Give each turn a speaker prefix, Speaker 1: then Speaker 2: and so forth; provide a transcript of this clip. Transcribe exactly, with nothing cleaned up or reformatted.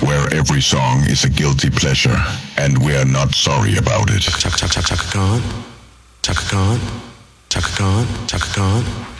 Speaker 1: where every song is a guilty pleasure, and we're not sorry about it.
Speaker 2: Chaka Chaka Chaka Chaka Khan, Chaka Khan, Chaka Khan, Chaka Khan.